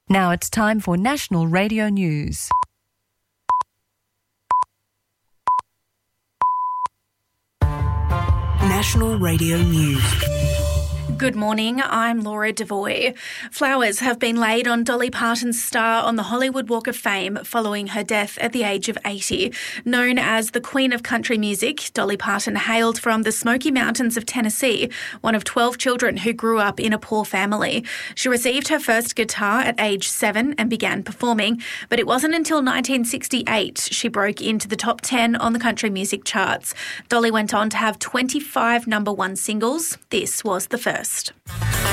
Now it's time for National Radio News. National Radio News. Good morning, I'm Laura Devoy. Flowers have been laid on Dolly Parton's star on the Hollywood Walk of Fame following her death at the age of 80. Known as the Queen of Country Music, Dolly Parton hailed from the Smoky Mountains of Tennessee, one of 12 children who grew up in a poor family. She received her first guitar at age 7 and began performing, but it wasn't until 1968 she broke into the top 10 on the country music charts. Dolly went on to have 25 number 1 singles. This was the first.